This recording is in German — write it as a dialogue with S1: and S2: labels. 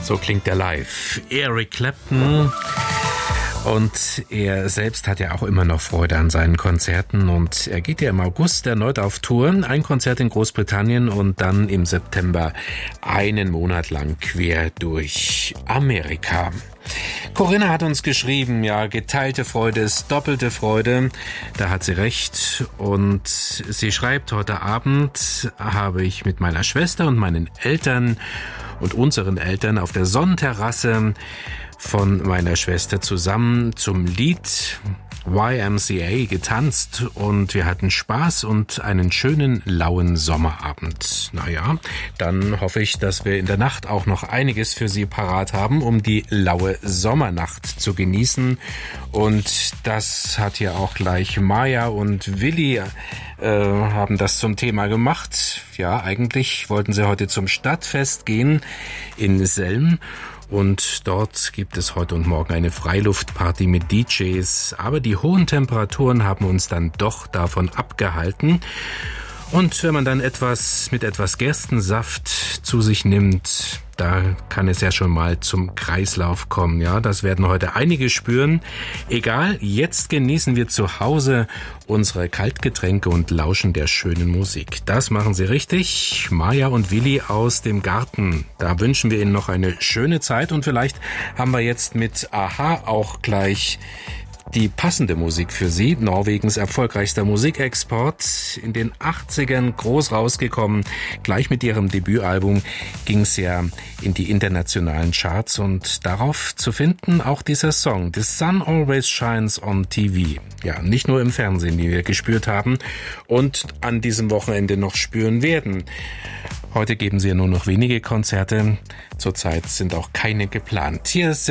S1: So klingt er live. Eric Clapton. Und er selbst hat ja auch immer noch Freude an seinen Konzerten und er geht ja im August erneut auf Tour. Ein Konzert in Großbritannien und dann im September einen Monat lang quer durch Amerika. Corinna hat uns geschrieben, ja, geteilte Freude ist doppelte Freude. Da hat sie recht. Und sie schreibt, heute Abend habe ich mit meiner Schwester und meinen Eltern und unseren Eltern auf der Sonnenterrasse von meiner Schwester zusammen zum Lied YMCA getanzt und wir hatten Spaß und einen schönen lauen Sommerabend. Naja, dann hoffe ich, dass wir in der Nacht auch noch einiges für Sie parat haben, um die laue Sommernacht zu genießen. Und das hat ja auch gleich Maja und Willi haben das zum Thema gemacht. Ja, eigentlich wollten sie heute zum Stadtfest gehen in Selm. Und dort gibt es heute und morgen eine Freiluftparty mit DJs. Aber die hohen Temperaturen haben uns dann doch davon abgehalten. Und wenn man dann etwas Gerstensaft zu sich nimmt, da kann es ja schon mal zum Kreislauf kommen. Ja, das werden heute einige spüren. Egal, jetzt genießen wir zu Hause unsere Kaltgetränke und lauschen der schönen Musik. Das machen Sie richtig. Maja und Willi aus dem Garten. Da wünschen wir Ihnen noch eine schöne Zeit und vielleicht haben wir jetzt mit Aha auch gleich die passende Musik für Sie. Norwegens erfolgreichster Musikexport, in den 80ern groß rausgekommen. Gleich mit ihrem Debütalbum ging es ja in die internationalen Charts und darauf zu finden auch dieser Song, The Sun Always Shines on TV. Ja, nicht nur im Fernsehen, wie wir gespürt haben und an diesem Wochenende noch spüren werden. Heute geben sie ja nur noch wenige Konzerte. Zurzeit sind auch keine geplant. Hier ist